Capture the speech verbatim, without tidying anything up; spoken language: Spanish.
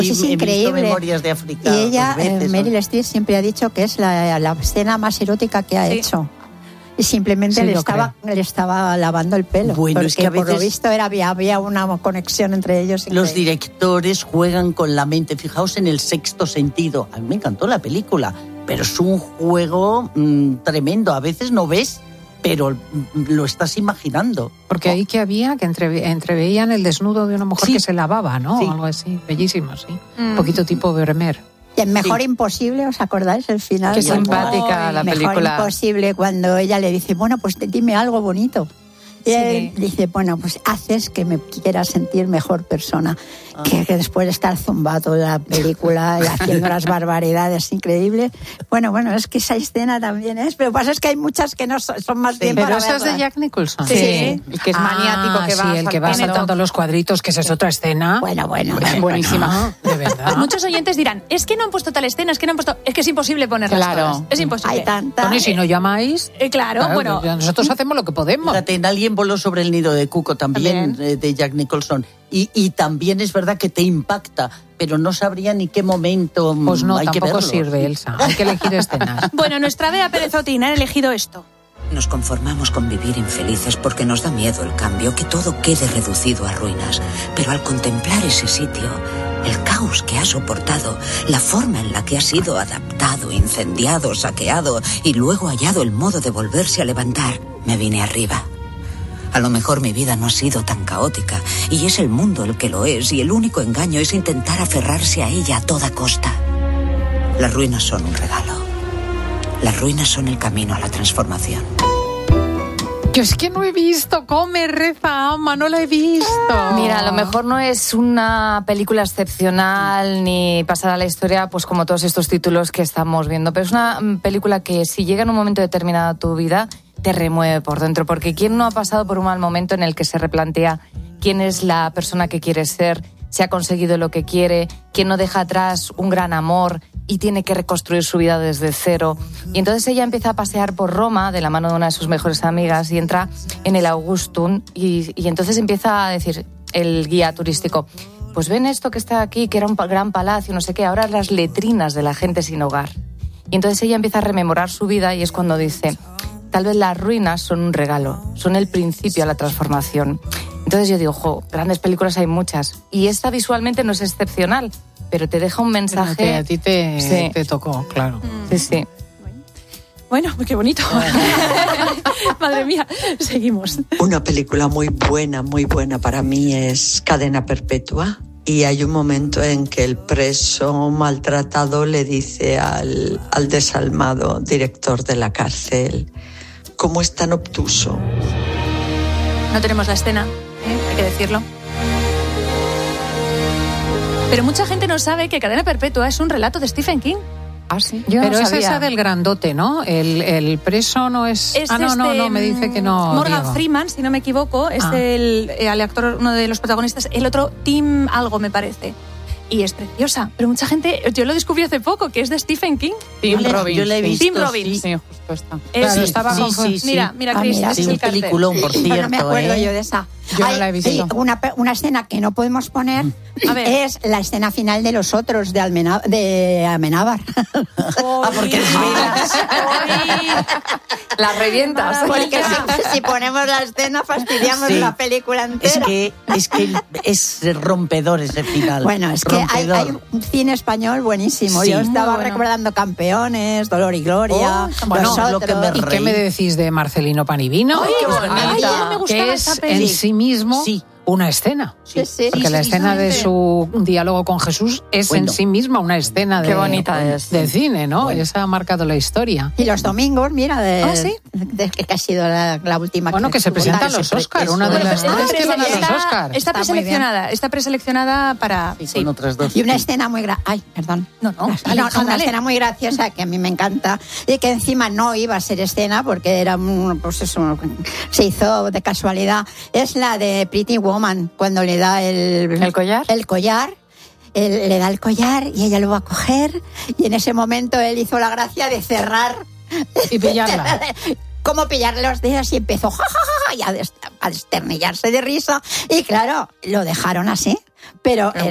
Pues y es he increíble. visto Memorias de África. Y ella, veces, eh, Meryl Streep, siempre ha dicho que es la, la escena más erótica que ha sí. hecho. Y simplemente sí, le, estaba, le estaba lavando el pelo. Bueno, porque es que a veces por lo visto era, había, había una conexión entre ellos. Los increíble. Directores juegan con la mente. Fijaos en El sexto sentido. A mí me encantó la película, pero es un juego mmm, tremendo. A veces no ves, pero lo estás imaginando. Porque ahí que había, que entre, entreveían el desnudo de una mujer sí. que se lavaba, ¿no? Sí. O algo así, bellísimo, sí. Mm. Un poquito tipo Vermeer. Y en Mejor sí. Imposible, ¿os acordáis el final? Qué simpática oh, la Mejor película. Mejor Imposible, cuando ella le dice, bueno, pues dime algo bonito. Y sí. él dice, bueno, pues haces que me quiera sentir mejor persona. Ah. Que, que después de estar zumbado la película y haciendo las barbaridades increíbles. Bueno, bueno, es que esa escena también es, pero lo que pasa es que hay muchas que no son, son más sí, bien pero para esa verlas. es de Jack Nicholson. Sí, sí. El que es ah, maniático, que va sí, el que va saltando los cuadritos, que esa es otra escena. Bueno, bueno. Buenísima. De verdad. Muchos oyentes dirán, es que no han puesto tal escena, es que no han puesto... Es que es imposible ponerlas Claro. todas. Es imposible. Hay tanta... Bueno, y si no llamáis... Eh, claro, claro, bueno... Nosotros hacemos lo que podemos. Fíjate, en Alguien voló sobre el nido de Cuco también, también. de Jack Nicholson. Y, y también es verdad que te impacta, pero no sabría ni qué momento pues no, hay que verlo. Tampoco sirve, Elsa. Hay que elegir escenas. Bueno, nuestra Bea Pérez Otín ha elegido esto. Nos conformamos con vivir infelices porque nos da miedo el cambio, que todo quede reducido a ruinas. Pero al contemplar ese sitio, el caos que ha soportado, la forma en la que ha sido adaptado, incendiado, saqueado y luego hallado el modo de volverse a levantar, me vine arriba. A lo mejor mi vida no ha sido tan caótica y es el mundo el que lo es y el único engaño es intentar aferrarse a ella a toda costa. Las ruinas son un regalo. Las ruinas son el camino a la transformación. Yo es que no he visto Come, Reza, Ama, no la he visto. Mira, a lo mejor no es una película excepcional ni pasada a la historia, pues como todos estos títulos que estamos viendo, pero es una película que si llega en un momento determinado a tu vida, te remueve por dentro, porque ¿quién no ha pasado por un mal momento en el que se replantea quién es la persona que quiere ser, si ha conseguido lo que quiere, quién no deja atrás un gran amor y tiene que reconstruir su vida desde cero? Y entonces ella empieza a pasear por Roma de la mano de una de sus mejores amigas y entra en el Augustum y, y entonces empieza a decir el guía turístico, pues ven esto que está aquí, que era un gran palacio, no sé qué, ahora las letrinas de la gente sin hogar. Y entonces ella empieza a rememorar su vida y es cuando dice, tal vez las ruinas son un regalo, son el principio a la transformación. Entonces yo digo, jo, grandes películas hay muchas. Y esta visualmente no es excepcional, pero te deja un mensaje... Pero a ti te, sí. te tocó, claro. Sí, sí. Bueno, qué bonito. Madre mía, seguimos. Una película muy buena, muy buena para mí es Cadena Perpetua. Y hay un momento en que el preso maltratado le dice al, al desalmado director de la cárcel, ¿cómo es tan obtuso? No tenemos la escena, ¿eh? Hay que decirlo. Pero mucha gente no sabe que Cadena Perpetua es un relato de Stephen King. Ah, sí. Yo Pero no es sabía. esa del grandote, ¿no? El, el preso no es... es ah, no, este, no, no, me dice que no. Morgan Diego. Freeman, si no me equivoco, es Ah. el, el actor, uno de los protagonistas. El otro, Tim algo, me parece. Y es preciosa. Pero mucha gente, yo lo descubrí hace poco, que es de Stephen King. Tim Yo le- Robbins. yo le he visto, Tim Robbins. sí. Sí, justo está. Es- Claro, sí, estaba sí, confu- sí, sí. Mira, mira, Ah, Chris, mira, ese Sí, es un el cartel. peliculón, por Yo cierto. no me acuerdo ¿eh? yo de esa. Yo no la he visto. Una, pe- una escena que no podemos poner A ver. es la escena final de Los Otros, de, Almena, de Amenábar. Ah, porque es Las revientas. Porque si, si ponemos la escena fastidiamos Sí. la película entera. Es que, es que es rompedor ese final. Bueno, es que hay, Rompedor. hay un cine español buenísimo. Sí. Yo estaba Muy bueno. recordando Campeones, Dolor y Gloria, Oh, bueno, Los lo que me Otros. ¿Y qué me decís de Marcelino Panivino? Ay, qué bonita. Ay, Ayer me gustaba que es esa peli. en sí mismo Sí. una escena. Sí, sí, Porque sí, la sí, escena de precisamente. su diálogo con Jesús es Bueno. en sí misma una escena de, Qué bonita es. de cine, ¿no? Bueno. Esa ha marcado la historia. Y los domingos, mira, de, Ah, ¿sí? de- que ha sido la, la última. Bueno, que se estuvo. presentan Está- los se pre- Oscar, eso una de es. las Está tres que van a los está- Oscar. Está Está muy preseleccionada, está preseleccionada para... Sí, sí. con otras dos. Y una escena muy gra ay, perdón. No, no, no, dale, no, hija, una dale. escena muy graciosa que a mí me encanta y que encima no iba a ser escena porque era un, pues eso, se hizo de casualidad. Es la de Pretty Woman, cuando le da el ¿El collar? El collar. Él le da el collar y ella lo va a coger y en ese momento él hizo la gracia de cerrar Y pillarla. cómo pillarle los dedos y empezó ja, ja, ja, ja, y a, des- a desternillarse de risa y claro, lo dejaron así, pero Qué